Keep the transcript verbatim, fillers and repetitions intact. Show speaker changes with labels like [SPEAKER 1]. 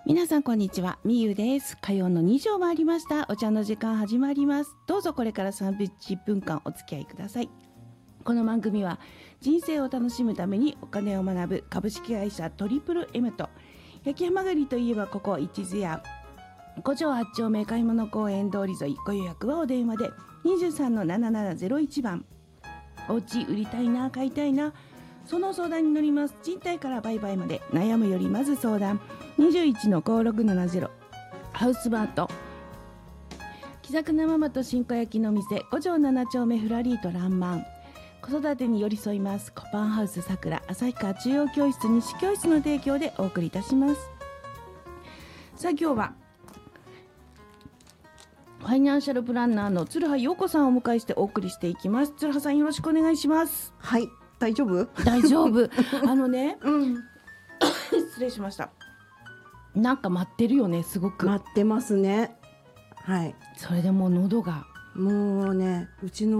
[SPEAKER 1] 皆さんこんにちは、みゆです。火曜のにじを回りました。お茶の時間始まります。どうぞこれからさんじゅっぷんかんお付き合いください。この番組は人生を楽しむためにお金を学ぶ株式会社トリプル エム と焼きはまぐりといえばここ一途屋五条八丁目買い物公園通り沿い、ご予約はお電話で にじゅうさんのななななゼロいち 番。お家売りたいな、買いたいな、その相談に乗ります。賃貸から売買まで悩むよりまず相談。にじゅういちのごろくななゼロハウスバート。気さくなママと新子焼きの店、五条なな丁目フラリートランマン。子育てに寄り添います。コパンハウスさくら旭川中央教室西教室の提供でお送りいたします。さあ今日はファイナンシャルプランナーの鶴葉陽子さんをお迎えしてお送りしていきます。鶴葉さん、よろしくお願いします。
[SPEAKER 2] はい、大丈夫？
[SPEAKER 1] 大丈夫。あのね、
[SPEAKER 2] うん、
[SPEAKER 1] 失礼しました。なんか待ってるよね、すごく。
[SPEAKER 2] 待ってますね。はい。
[SPEAKER 1] それでもう喉が
[SPEAKER 2] もうね、うちの